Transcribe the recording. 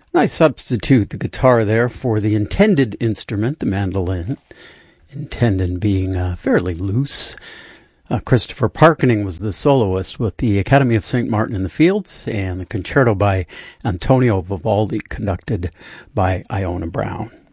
Nice substitute, the guitar there, for the intended instrument, the mandolin. Intended being fairly loose. Christopher Parkening was the soloist with the Academy of St. Martin in the Fields, and the concerto by Antonio Vivaldi conducted by Iona Brown.